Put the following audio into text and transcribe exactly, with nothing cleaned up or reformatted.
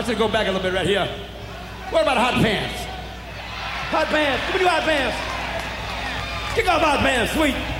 Let's just go back a little bit right here. What about hot pants? Hot pants. Give me your hot pants. Kick off hot pants, sweet.